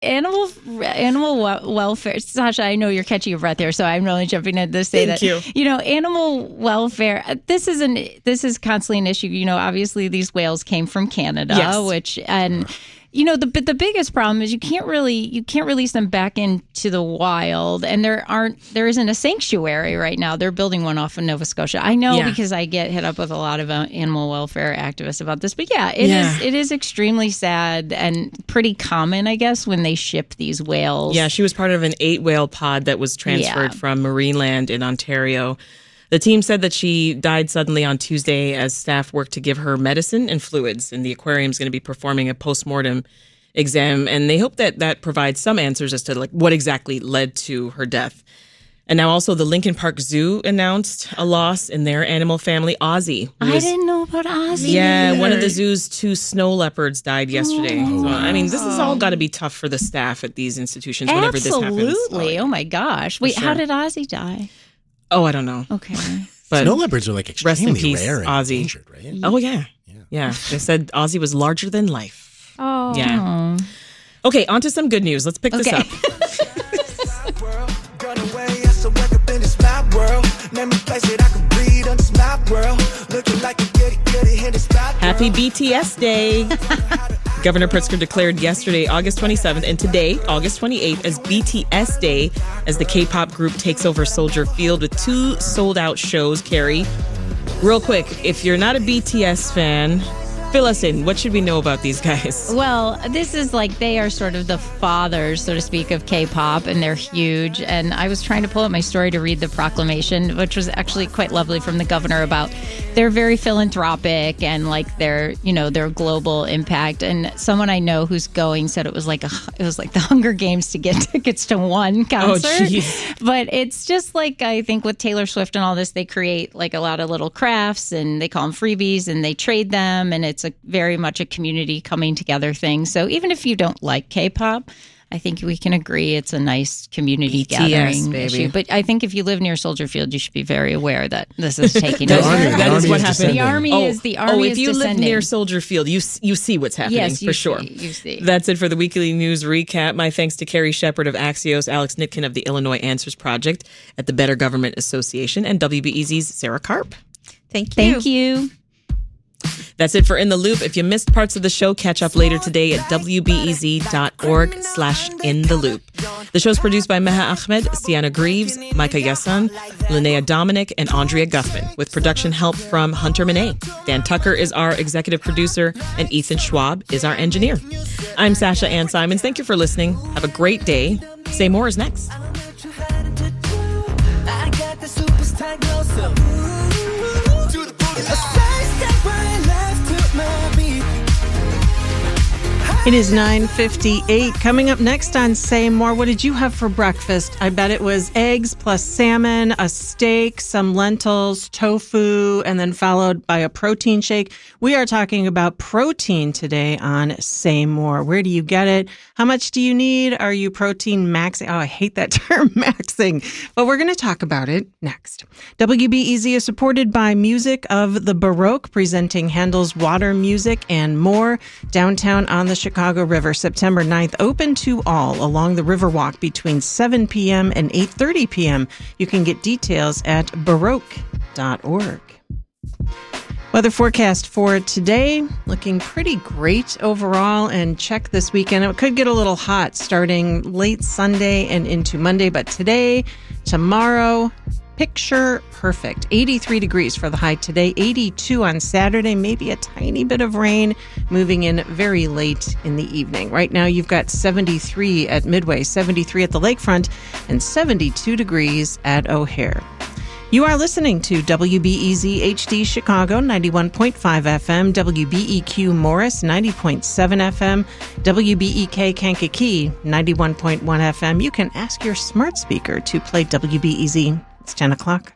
animal welfare. Sasha, I know you're catching your breath here, so I'm really jumping in to say Thank you. Animal welfare. This is constantly an issue. Obviously these whales came from Canada, yes. The biggest problem is you can't release them back into the wild, and there isn't a sanctuary right now. They're building one off in Nova Scotia. I know because I get hit up with a lot of animal welfare activists about this, but it is extremely sad and pretty common, I guess, when they ship these whales. Yeah, she was part of an 8 whale pod that was transferred from Marineland in Ontario. The team said that she died suddenly on Tuesday as staff worked to give her medicine and fluids, and the aquarium is going to be performing a postmortem exam, and they hope that provides some answers as to what exactly led to her death. And now also the Lincoln Park Zoo announced a loss in their animal family, Ozzy. I didn't know about Ozzy. Yeah, one of the zoo's 2 snow leopards died yesterday. So, this has all got to be tough for the staff at these institutions whenever this happens. Absolutely. Oh my gosh. Wait, how did Ozzy die? Oh, I don't know. Okay. But snow leopards are extremely peace, rare and Ozzy. endangered, right? Oh, yeah. They said Ozzy was larger than life. Oh. Yeah. Okay, on to some good news. Let's pick this up. Happy BTS Day. Governor Pritzker declared yesterday, August 27th, and today, August 28th, as BTS Day, as the K-pop group takes over Soldier Field with 2 sold-out shows. Carrie, real quick, if you're not a BTS fan, fill us in. What should we know about these guys? Well, this is they are sort of the fathers, so to speak, of K-pop, and they're huge. And I was trying to pull up my story to read the proclamation, which was actually quite lovely from the governor about they're very philanthropic and their global impact. And someone I know who's going said it was like the Hunger Games to get tickets to one concert. Oh, jeez. But it's just I think with Taylor Swift and all this, they create a lot of little crafts, and they call them freebies, and they trade them, and it's very much a community coming together thing. So even if you don't like K-pop, I think we can agree it's a nice community gathering issue. But I think if you live near Soldier Field, you should be very aware that this is taking over. That is what happened. The army is if you live near Soldier Field, you see what's happening for sure. You see. That's it for the weekly news recap. My thanks to Carrie Shepard of Axios, Alex Nitkin of the Illinois Answers Project at the Better Government Association, and WBEZ's Sarah Karp. Thank you. That's it for In the Loop. If you missed parts of the show, catch up later today at wbez.org/intheloop. The show's produced by Meha Ahmed, Sienna Greaves, Micah Yassan, Linnea Dominic, and Andrea Guffman, with production help from Hunter Monet. Dan Tucker is our executive producer, and Ethan Schwab is our engineer. I'm Sasha Ann Simons. Thank you for listening. Have a great day. Say More is next. It is 9:58. Coming up next on Say More, what did you have for breakfast? I bet it was eggs plus salmon, a steak, some lentils, tofu, and then followed by a protein shake. We are talking about protein today on Say More. Where do you get it? How much do you need? Are you protein maxing? Oh, I hate that term, maxing. But we're going to talk about it next. WBEZ is supported by Music of the Baroque, presenting Handel's Water Music and more. Downtown on the Chicago River, September 9th, open to all along the Riverwalk between 7 p.m. and 8:30 p.m. You can get details at baroque.org. Weather forecast for today, looking pretty great overall, and check this weekend. It could get a little hot starting late Sunday and into Monday, but today, tomorrow, picture perfect. 83 degrees for the high today, 82 on Saturday, maybe a tiny bit of rain moving in very late in the evening. Right now, you've got 73 at Midway, 73 at the lakefront, and 72 degrees at O'Hare. You are listening to WBEZ HD Chicago, 91.5 FM, WBEQ Morris, 90.7 FM, WBEK Kankakee, 91.1 FM. You can ask your smart speaker to play WBEZ. It's 10 o'clock.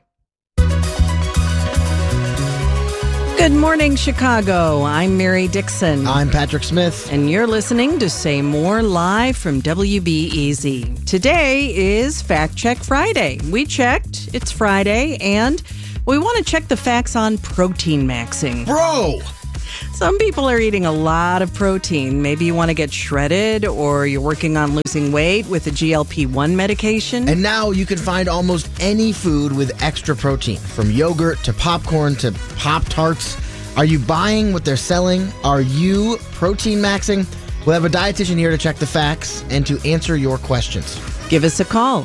Good morning, Chicago. I'm Mary Dixon. I'm Patrick Smith. And you're listening to Say More live from WBEZ. Today is Fact Check Friday. We checked. It's Friday, and we want to check the facts on protein maxing. Bro! Some people are eating a lot of protein. Maybe you want to get shredded, or you're working on losing weight with a GLP-1 medication. And now you can find almost any food with extra protein, from yogurt to popcorn to Pop-Tarts. Are you buying what they're selling? Are you protein maxing? We'll have a dietitian here to check the facts and to answer your questions. Give us a call,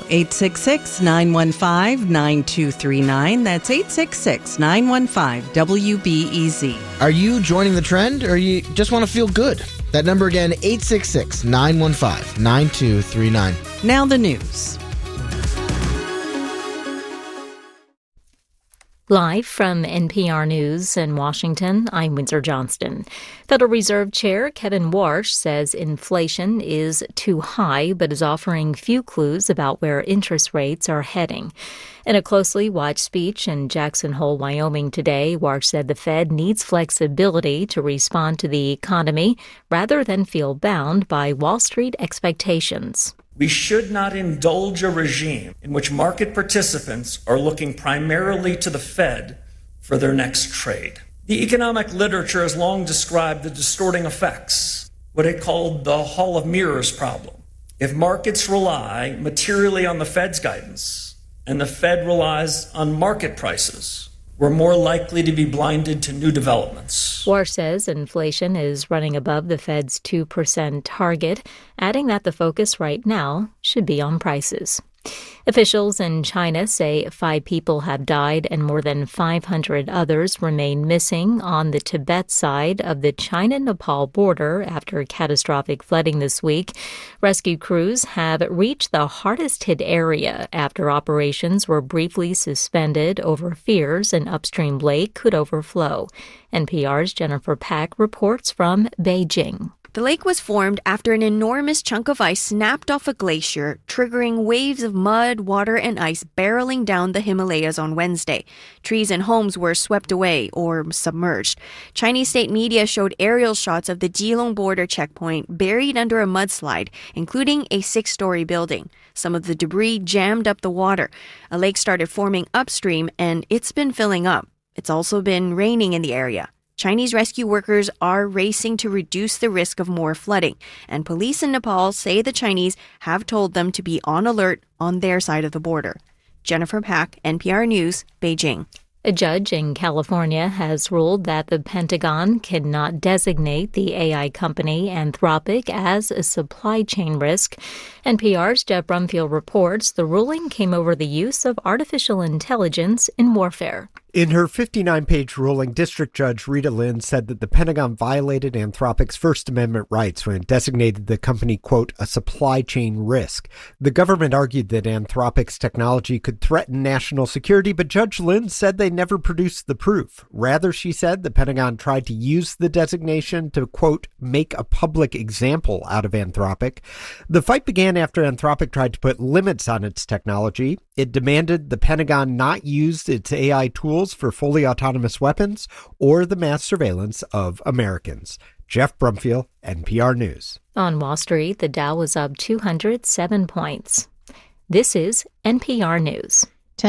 866-915-9239. That's 866-915-WBEZ. Are you joining the trend, or you just want to feel good? That number again, 866-915-9239. Now the news. Live from NPR News in Washington, I'm Windsor Johnston. Federal Reserve Chair Kevin Warsh says inflation is too high, but is offering few clues about where interest rates are heading. In a closely watched speech in Jackson Hole, Wyoming today, Warsh said the Fed needs flexibility to respond to the economy rather than feel bound by Wall Street expectations. We should not indulge a regime in which market participants are looking primarily to the Fed for their next trade. The economic literature has long described the distorting effects, what it called the Hall of Mirrors problem. If markets rely materially on the Fed's guidance and the Fed relies on market prices, we're more likely to be blinded to new developments. Warsh says inflation is running above the Fed's 2% target, adding that the focus right now should be on prices. Officials in China say 5 people have died and more than 500 others remain missing on the Tibet side of the China-Nepal border after catastrophic flooding this week. Rescue crews have reached the hardest-hit area after operations were briefly suspended over fears an upstream lake could overflow. NPR's Jennifer Pack reports from Beijing. The lake was formed after an enormous chunk of ice snapped off a glacier, triggering waves of mud, water, and ice barreling down the Himalayas on Wednesday. Trees and homes were swept away or submerged. Chinese state media showed aerial shots of the Jilong border checkpoint buried under a mudslide, including a 6-story building. Some of the debris jammed up the water. A lake started forming upstream, and it's been filling up. It's also been raining in the area. Chinese rescue workers are racing to reduce the risk of more flooding, and police in Nepal say the Chinese have told them to be on alert on their side of the border. Jennifer Pack, NPR News, Beijing. A judge in California has ruled that the Pentagon cannot designate the AI company Anthropic as a supply chain risk. NPR's Jeff Brumfield reports the ruling came over the use of artificial intelligence in warfare. In her 59-page ruling, District Judge Rita Lynn said that the Pentagon violated Anthropic's First Amendment rights when it designated the company, quote, a supply chain risk. The government argued that Anthropic's technology could threaten national security, but Judge Lynn said they never produced the proof. Rather, she said, the Pentagon tried to use the designation to, quote, make a public example out of Anthropic. The fight began after Anthropic tried to put limits on its technology. It demanded the Pentagon not use its AI tools for fully autonomous weapons or the mass surveillance of Americans. Jeff Brumfield, NPR News. On Wall Street, the Dow was up 207 points. This is NPR News.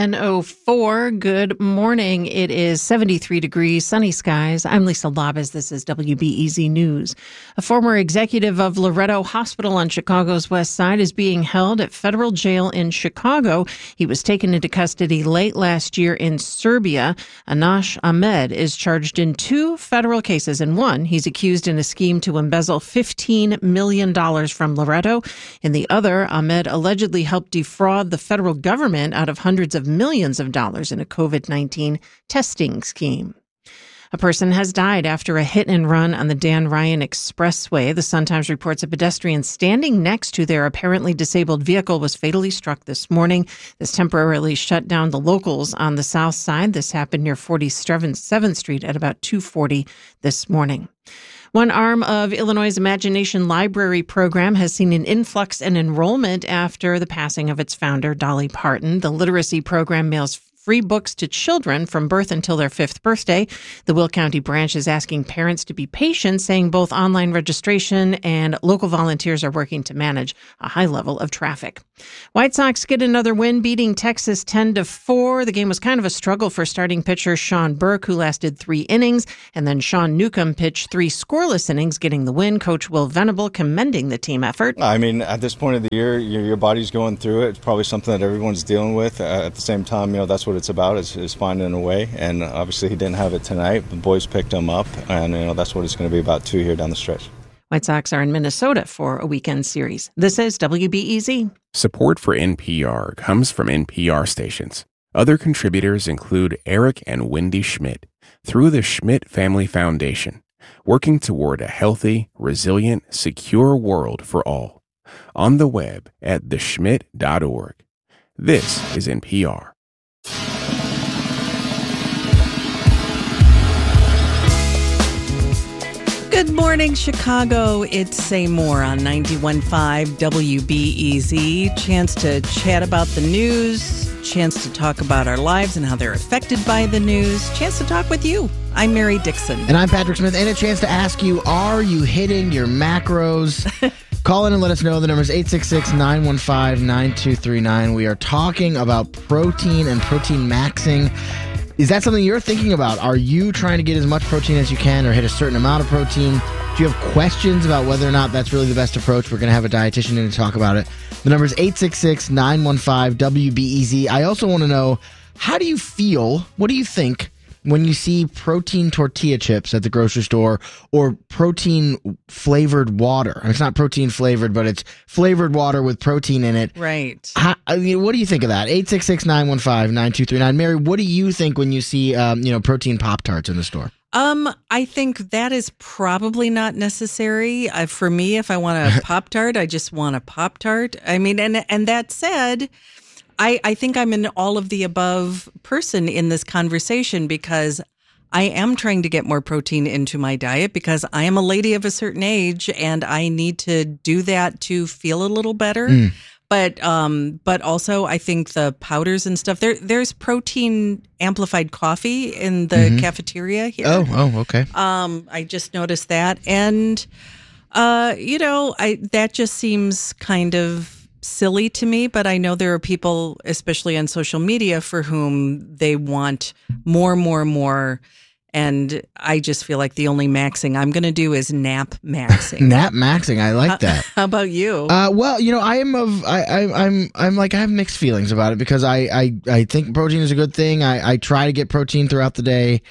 10:04. Good morning. It is 73 degrees, sunny skies. I'm Lisa Labas. This is WBEZ News. A former executive of Loretto Hospital on Chicago's West Side is being held at federal jail in Chicago. He was taken into custody late last year in Serbia. Anash Ahmed is charged in 2 federal cases. In one, he's accused in a scheme to embezzle $15 million from Loretto. In the other, Ahmed allegedly helped defraud the federal government out of hundreds of millions of dollars in a COVID-19 testing scheme. A person has died after a hit and run on the Dan Ryan Expressway. The Sun-Times reports a pedestrian standing next to their apparently disabled vehicle was fatally struck this morning. This temporarily shut down the locals on the south side. This happened near 47th Street at about 2:40 this morning. One arm of Illinois' Imagination Library program has seen an influx in enrollment after the passing of its founder, Dolly Parton. The literacy program mails free books to children from birth until their 5th birthday. The Will County branch is asking parents to be patient, saying both online registration and local volunteers are working to manage a high level of traffic. White Sox get another win, beating Texas 10-4. The game was kind of a struggle for starting pitcher Sean Burke, who lasted 3 innings, and then Sean Newcomb pitched 3 scoreless innings, getting the win. Coach Will Venable commending the team effort. I mean, at this point of the year, your body's going through it. It's probably something that everyone's dealing with. At the same time, that's what it's about, is finding a way. And obviously he didn't have it tonight. The boys picked him up, and that's what it's going to be about too here down the stretch. White Sox are in Minnesota for a weekend series. This is WBEZ. Support for NPR comes from NPR stations. Other contributors include Eric and Wendy Schmidt through the Schmidt Family Foundation, working toward a healthy, resilient, secure world for all. On the web at theschmidt.org. This is NPR. Good morning, Chicago. It's Say More on 91.5 WBEZ. Chance to chat about the news, chance to talk about our lives and how they're affected by the news, chance to talk with you. I'm Mary Dixon. And I'm Patrick Smith, and a chance to ask you, are you hitting your macros? Call in and let us know. The number is 866-915-9239. We are talking about protein and protein maxing. Is that something you're thinking about? Are you trying to get as much protein as you can or hit a certain amount of protein? Do you have questions about whether or not that's really the best approach? We're going to have a dietitian in to talk about it. The number is 866-915-WBEZ. I also want to know, how do you feel? What do you think when you see protein tortilla chips at the grocery store or protein flavored water? I mean, it's not protein flavored, but it's flavored water with protein in it. Right. What do you think of that? 866-915-9239. Mary, what do you think when you see protein Pop-Tarts in the store? I think that is probably not necessary. For me, if I want a Pop-Tart, I just want a Pop-Tart. I mean, and that said, I think I'm an all of the above person in this conversation because I am trying to get more protein into my diet because I am a lady of a certain age and I need to do that to feel a little better. But also I think the powders and stuff, there's protein amplified coffee in the cafeteria here. Oh, okay. I just noticed that. And, that just seems kind of silly to me, but I know there are people, especially on social media, for whom they want more. And I just feel like the only maxing I'm going to do is nap maxing. Nap maxing, I like that. How about you? Well, I have mixed feelings about it because I think protein is a good thing. I try to get protein throughout the day.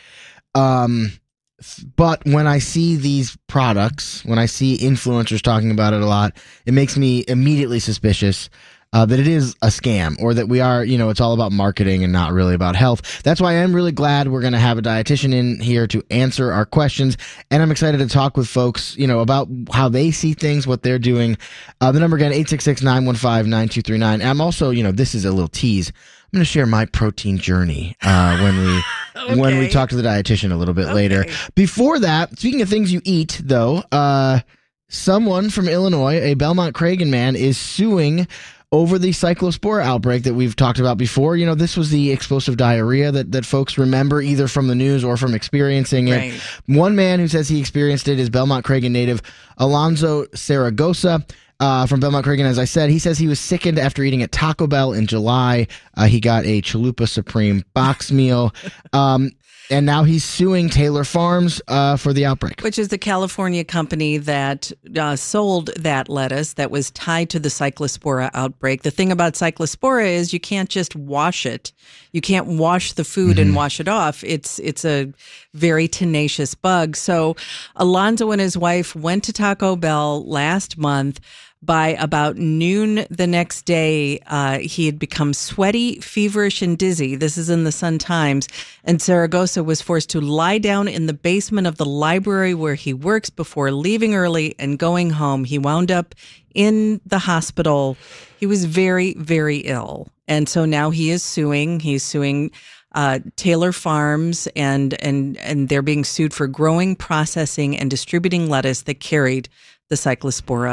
But when I see these products, when I see influencers talking about it a lot, it makes me immediately suspicious that it is a scam or that we are, it's all about marketing and not really about health. That's why I'm really glad we're going to have a dietitian in here to answer our questions. And I'm excited to talk with folks, about how they see things, what they're doing. The number again, 866-915-9239. And I'm also, this is a little tease. I'm going to share my protein journey when we talk to the dietitian a little bit later. Before that, speaking of things you eat, though, someone from Illinois, a Belmont-Cragen man, is suing over the cyclospora outbreak that we've talked about before. This was the explosive diarrhea that folks remember either from the news or from experiencing it. Right. One man who says he experienced it is Belmont-Cragen native Alonzo Saragosa. From Belmont-Cragen, as I said, he says he was sickened after eating at Taco Bell in July. He got a Chalupa Supreme box meal. And now he's suing Taylor Farms for the outbreak. Which is the California company that sold that lettuce that was tied to the cyclospora outbreak. The thing about cyclospora is you can't just wash it. You can't wash the food and wash it off. It's a very tenacious bug. So Alonzo and his wife went to Taco Bell last month. By about noon the next day, he had become sweaty, feverish, and dizzy. This is in the Sun-Times. And Saragosa was forced to lie down in the basement of the library where he works before leaving early and going home. He wound up in the hospital. He was very, very ill. And so now he is suing. He's suing Taylor Farms, and they're being sued for growing, processing, and distributing lettuce that carried the cyclospora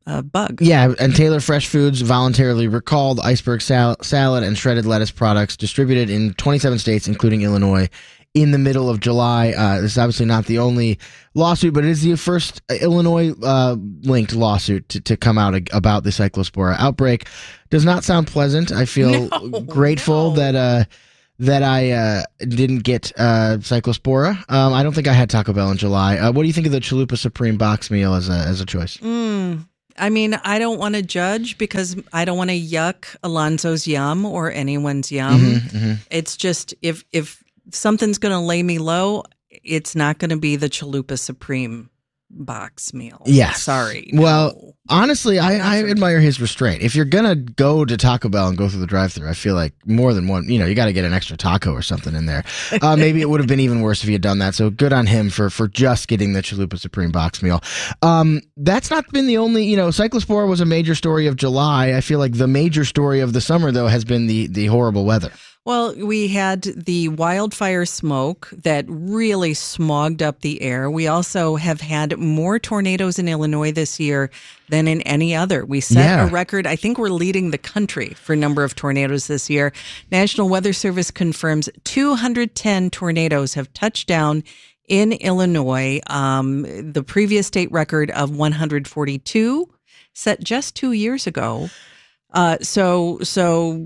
bug. Yeah, and Taylor Fresh Foods voluntarily recalled iceberg salad and shredded lettuce products distributed in 27 states, including Illinois, in the middle of July. This is obviously not the only lawsuit, but it is the first Illinois-linked lawsuit to come out about the Cyclospora outbreak. Does not sound pleasant. I feel grateful that I didn't get Cyclospora. I don't think I had Taco Bell in July. What do you think of the Chalupa Supreme box meal as a choice? I mean, I don't want to judge because I don't want to yuck Alonzo's yum or anyone's yum. It's just if something's going to lay me low, it's not going to be the Chalupa Supreme box meal. Yeah. Sorry. Well, honestly, I admire his restraint. If you're going to go to Taco Bell and go through the drive-thru, I feel like more than one, you got to get an extra taco or something in there. Maybe it would have been even worse if he had done that. So good on him for just getting the Chalupa Supreme box meal. That's not been the only, Cyclospora was a major story of July. I feel like the major story of the summer, though, has been the horrible weather. Well, we had the wildfire smoke that really smogged up the air. We also have had more tornadoes in Illinois this year than in any other. We set a record. I think we're leading the country for number of tornadoes this year. National Weather Service confirms 210 tornadoes have touched down in Illinois. The previous state record of 142 set just 2 years ago. So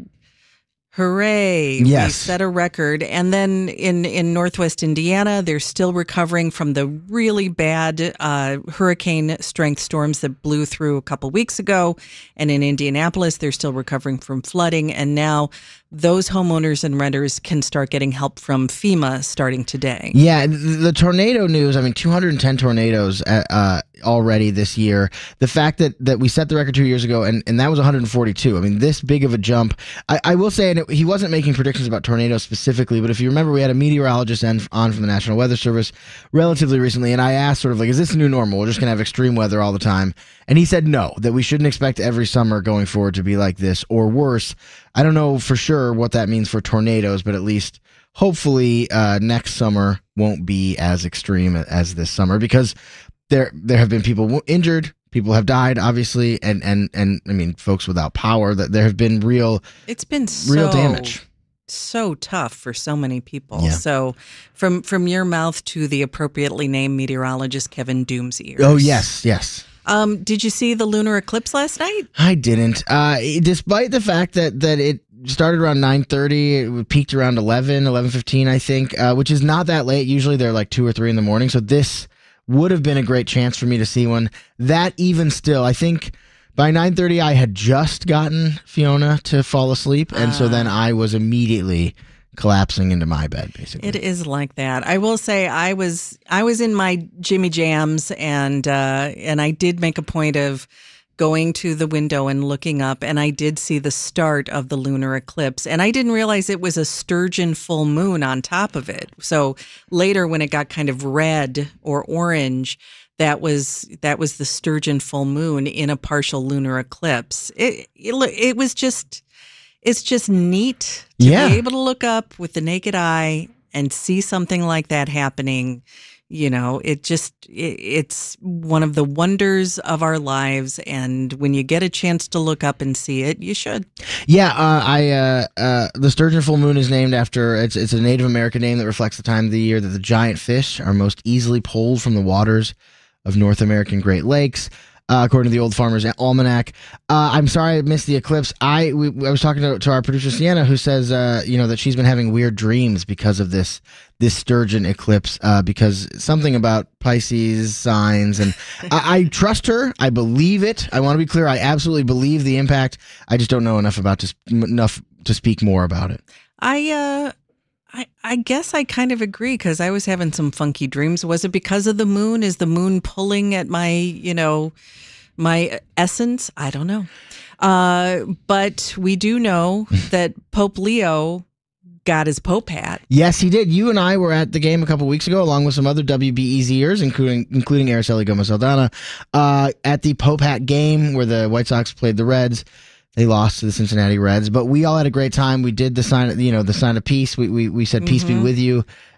hooray. Yes. We set a record. And then in Northwest Indiana, they're still recovering from the really bad hurricane strength storms that blew through a couple weeks ago. And in Indianapolis, they're still recovering from flooding. And now those homeowners and renters can start getting help from FEMA starting today. Yeah, the tornado news, 210 tornadoes already this year. The fact that we set the record 2 years ago, and that was 142. This big of a jump. I will say, and he wasn't making predictions about tornadoes specifically, but if you remember, we had a meteorologist on from the National Weather Service relatively recently, and I asked is this the new normal? We're just going to have extreme weather all the time. And he said no, that we shouldn't expect every summer going forward to be like this or worse. I don't know for sure what that means for tornadoes, but at least hopefully next summer won't be as extreme as this summer, because there have been people injured, people have died, obviously, and folks without power. That there have been real damage. So tough for so many people. Yeah. So from your mouth to the appropriately named meteorologist Kevin Doom's ears. Oh yes. Did you see the lunar eclipse last night? I didn't. Despite the fact that it started around 9:30, it peaked around 11:15, I think, which is not that late. Usually they're like 2 or 3 in the morning. So this would have been a great chance for me to see one. That even still, I think by 9:30 I had just gotten Fiona to fall asleep, and so then I was immediately collapsing into my bed, basically. It is like that. I will say I was in my Jimmy Jams, and I did make a point of going to the window and looking up, and I did see the start of the lunar eclipse, and I didn't realize it was a sturgeon full moon on top of it. So later, when it got kind of red or orange, that was the sturgeon full moon in a partial lunar eclipse. It was just. It's just neat to be able to look up with the naked eye and see something like that happening. It's one of the wonders of our lives. And when you get a chance to look up and see it, you should. Yeah, the sturgeon full moon is named after, it's a Native American name that reflects the time of the year that the giant fish are most easily pulled from the waters of North American Great Lakes. According to the Old Farmer's Almanac. I'm sorry I missed the eclipse. I was talking to our producer Sienna, who says that she's been having weird dreams because of this sturgeon eclipse, because something about Pisces signs, and I trust her. I believe it. I want to be clear. I absolutely believe the impact. I just don't know enough to speak more about it. I guess I kind of agree, because I was having some funky dreams. Was it because of the moon? Is the moon pulling at my, my essence? I don't know. But we do know that Pope Leo got his Pope hat. Yes, he did. You and I were at the game a couple weeks ago, along with some other WBEZers, including Araceli Gomez-Aldana, at the Pope hat game where the White Sox played the Reds. They lost to the Cincinnati Reds, but we all had a great time. We did the sign of peace. We said peace be with you,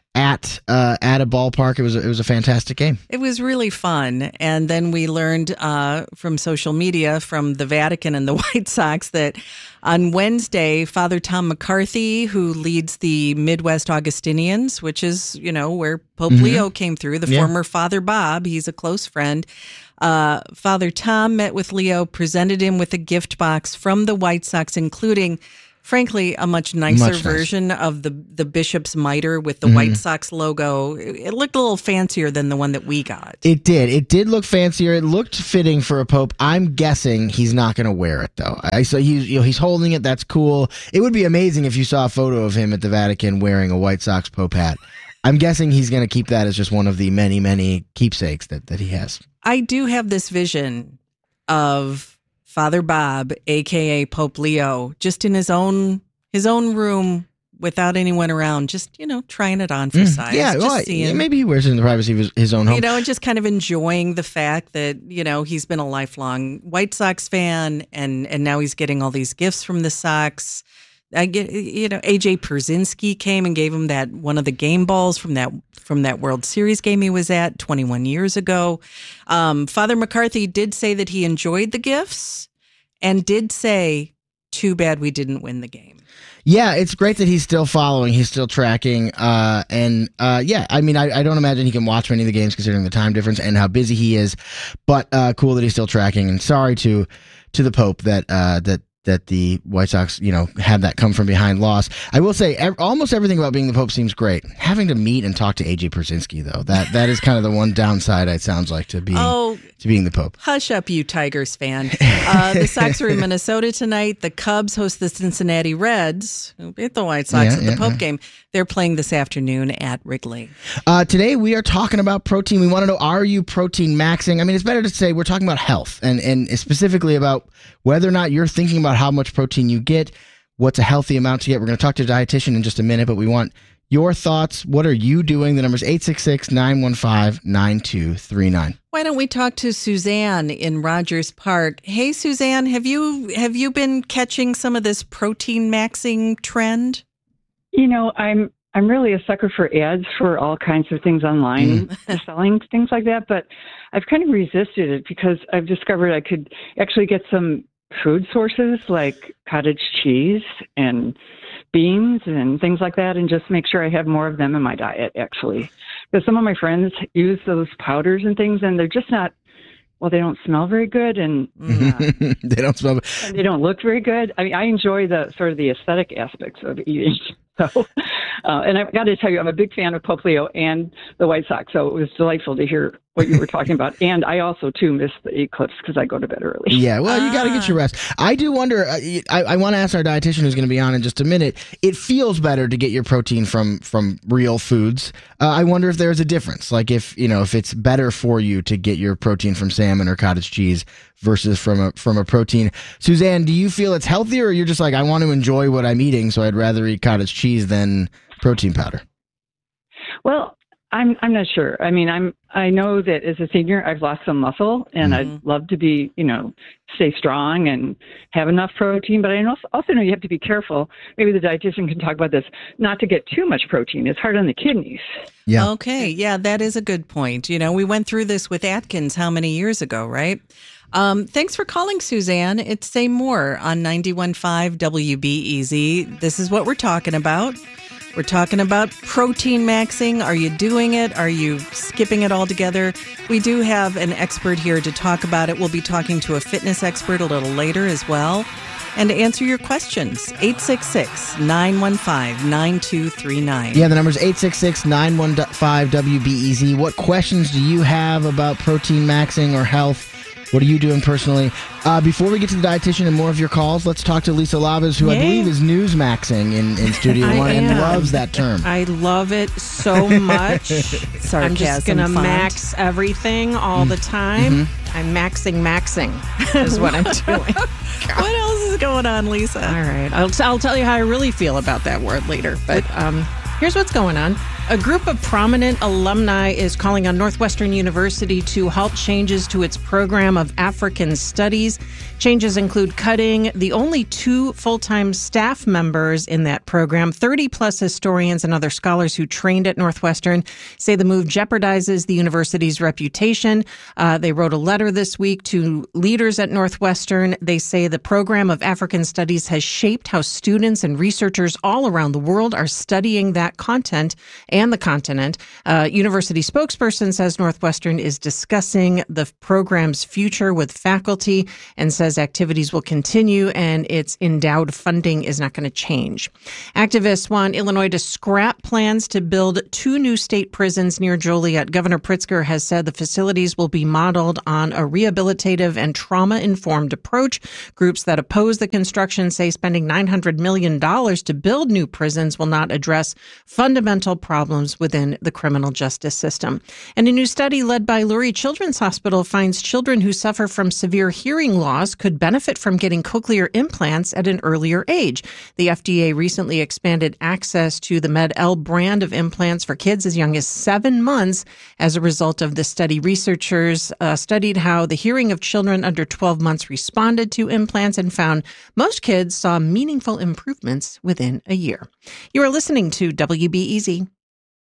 at a ballpark. It was a fantastic game. It was really fun. And then we learned from social media from the Vatican and the White Sox that on Wednesday, Father Tom McCarthy, who leads the Midwest Augustinians, which is, where Pope Leo came through, the former Father Bob, he's a close friend. Father Tom met with Leo, presented him with a gift box from the White Sox, including, frankly, a much nicer version of the bishop's mitre with the White Sox logo. It looked a little fancier than the one that we got. It did. It did look fancier. It looked fitting for a pope. I'm guessing he's not going to wear it, though. So he's holding it. That's cool. It would be amazing if you saw a photo of him at the Vatican wearing a White Sox pope hat. I'm guessing he's going to keep that as just one of the many, many keepsakes that he has. I do have this vision of Father Bob, a.k.a. Pope Leo, just in his own room without anyone around, just, trying it on for size. Yeah, maybe he wears it in the privacy of his own home. And just kind of enjoying the fact that, he's been a lifelong White Sox fan and now he's getting all these gifts from the Sox. I get, AJ Pierzynski came and gave him one of the game balls from that World Series game he was at 21 years ago. Father McCarthy did say that he enjoyed the gifts and did say, too bad we didn't win the game. Yeah, it's great that he's still following, he's still tracking, I don't imagine he can watch many of the games considering the time difference and how busy he is, but cool that he's still tracking. And sorry to the Pope that the White Sox, had that come from behind loss. I will say almost everything about being the Pope seems great. Having to meet and talk to AJ Pierzynski, though, that is kind of the one downside, it sounds like, to being the Pope. Hush up, you Tigers fan. The Sox are in Minnesota tonight. The Cubs host the Cincinnati Reds, who beat the White Sox at the Pope game. They're playing this afternoon at Wrigley. Today we are talking about protein. We want to know, are you protein maxing? I mean, it's better to say we're talking about health and specifically about whether or not you're thinking about how much protein you get, what's a healthy amount to get. We're going to talk to a dietitian in just a minute, but we want your thoughts. What are you doing? The number's 866-915-9239. Why don't we talk to Suzanne in Rogers Park? Hey, Suzanne, have you been catching some of this protein maxing trend? I'm really a sucker for ads for all kinds of things online, selling things like that, but I've kind of resisted it because I've discovered I could actually get some food sources like cottage cheese and beans and things like that, and just make sure I have more of them in my diet, actually. Because some of my friends use those powders and things, and they're just not, they don't smell very good, and they don't smell, and they don't look very good. I mean, I enjoy the sort of the aesthetic aspects of eating. So, and I've got to tell you, I'm a big fan of Pope Leo and the White Sox, so it was delightful to hear what you were talking about. And I also, too, miss the eclipse because I go to bed early. Yeah, well, you got to get your rest. I do wonder, I want to ask our dietitian who's going to be on in just a minute, it feels better to get your protein from real foods. I wonder if there's a difference, like if it's better for you to get your protein from salmon or cottage cheese versus from a protein. Suzanne, do you feel it's healthier, or you're just like, I want to enjoy what I'm eating, so I'd rather eat cottage cheese than protein powder? Well, I'm not sure. I mean, I know that as a senior, I've lost some muscle, and I'd love to be, stay strong and have enough protein. But I also know you have to be careful. Maybe the dietitian can talk about this. Not to get too much protein. It's hard on the kidneys. Yeah. Okay. Yeah, that is a good point. We went through this with Atkins how many years ago, right? Thanks for calling, Suzanne. It's Say More on 91.5 WBEZ. This is what we're talking about. We're talking about protein maxing. Are you doing it? Are you skipping it altogether? We do have an expert here to talk about it. We'll be talking to a fitness expert a little later as well. And to answer your questions, 866-915-9239. Yeah, the number's 866-915-WBEZ. What questions do you have about protein maxing or health? What are you doing personally? Before we get to the dietitian and more of your calls, let's talk to Lisa Lavas, who I believe is news maxing in Studio One and loves that term. I love it so much. I'm just going to max everything all the time. I'm maxing is what I'm doing. What else is going on, Lisa? All right. I'll tell you how I really feel about that word later. But here's what's going on. A group of prominent alumni is calling on Northwestern University to halt changes to its program of African studies. Changes include cutting the only 2 full-time staff members in that program. 30-plus historians and other scholars who trained at Northwestern say the move jeopardizes the university's reputation. They wrote a letter this week to leaders at Northwestern. They say the program of African studies has shaped how students and researchers all around the world are studying that content and the continent. University spokesperson says Northwestern is discussing the program's future with faculty and says activities will continue and its endowed funding is not going to change. Activists want Illinois to scrap plans to build 2 new state prisons near Joliet. Governor Pritzker has said the facilities will be modeled on a rehabilitative and trauma-informed approach. Groups that oppose the construction say spending $900 million to build new prisons will not address fundamental problems within the criminal justice system. And a new study led by Lurie Children's Hospital finds children who suffer from severe hearing loss could benefit from getting cochlear implants at an earlier age. The FDA recently expanded access to the Med-El brand of implants for kids as young as 7 months. As a result of the study, researchers studied how the hearing of children under 12 months responded to implants and found most kids saw meaningful improvements within a year. You are listening to WBEZ.